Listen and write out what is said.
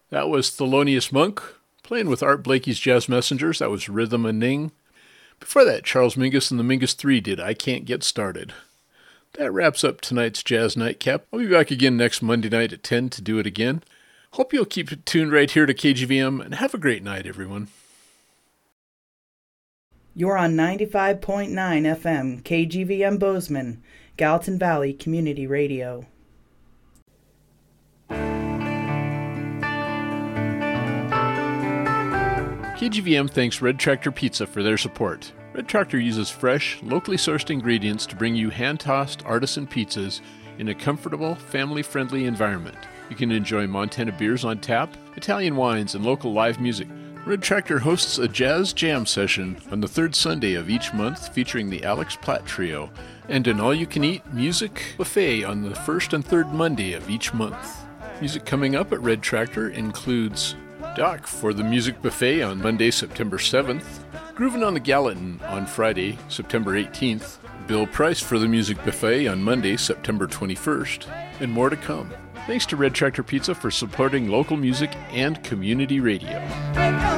That was Thelonious Monk, playing with Art Blakey's Jazz Messengers. That was Rhythm and Ning. Before that, Charles Mingus and the Mingus Three did I Can't Get Started. That wraps up tonight's Jazz Nightcap. I'll be back again next Monday night at 10 to do it again. Hope you'll keep it tuned right here to KGVM, and have a great night, everyone. You're on 95.9 FM, KGVM Bozeman, Gallatin Valley Community Radio. KGVM thanks Red Tractor Pizza for their support. Red Tractor uses fresh, locally sourced ingredients to bring you hand-tossed artisan pizzas in a comfortable, family-friendly environment. You can enjoy Montana beers on tap, Italian wines, and local live music. Red Tractor hosts a jazz jam session on the third Sunday of each month featuring the Alex Platt Trio, and an all-you-can-eat music buffet on the first and third Monday of each month. Music coming up at Red Tractor includes Doc for the music buffet on Monday, September 7th, Groovin' on the Gallatin on Friday, September 18th, Bill Price for the music buffet on Monday, September 21st, and more to come. Thanks to Red Tractor Pizza for supporting local music and community radio.